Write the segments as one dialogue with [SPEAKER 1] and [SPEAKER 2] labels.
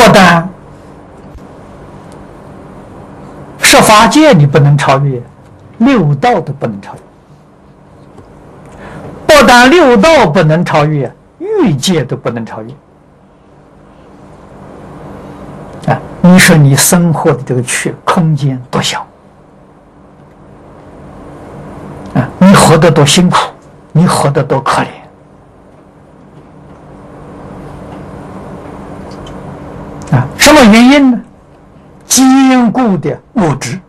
[SPEAKER 1] 但十法界你不能超越，六道都不能超越。不但六道不能超越，欲界都不能超越。啊，你说你生活的这个空间多小啊！你活得多辛苦，你活得多可怜啊！什么原因呢？坚固的物质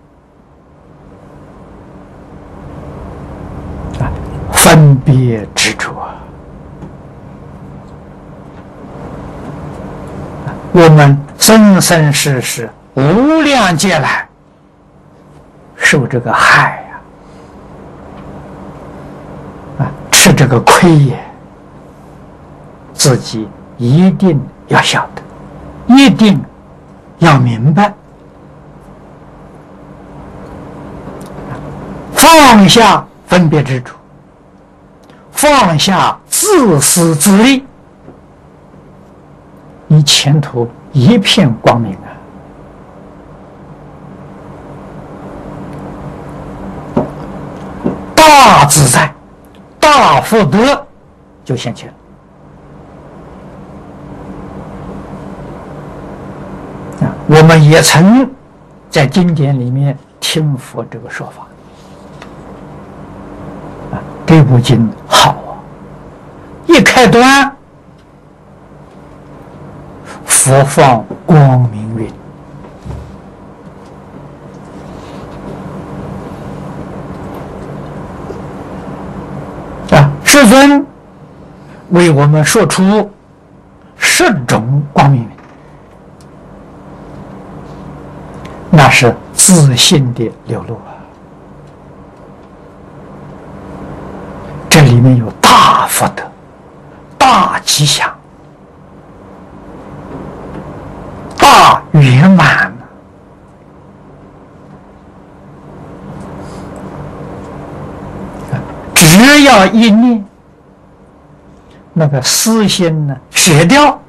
[SPEAKER 1] 啊，分别执着啊！我们生生世世无量劫来受这个害呀，吃这个亏也，自己一定要晓得，一定要明白，放下分别执着，放下自私自利，你前途一片光明啊！大自在、大福德就现前了。我们也曾在经典里面听佛这个说法这部经好啊！一开端，佛放光明云，世尊为我们说出10种光明云，那是自信的流露啊！这里面有大福德、大吉祥、大圆满。只要一念，那个私心呢，舍掉，